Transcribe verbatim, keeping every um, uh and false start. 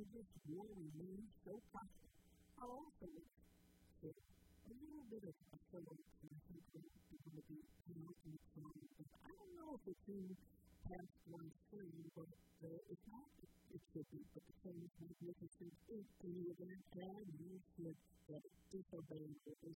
this war remains so popular, I'll also say a little bit of a fellow and I think that we're going to be penultimate song. I don't know if it's in past one three, but uh, it's not, it, it should be, but the song is magnificent in any event, and you should uh, disobey or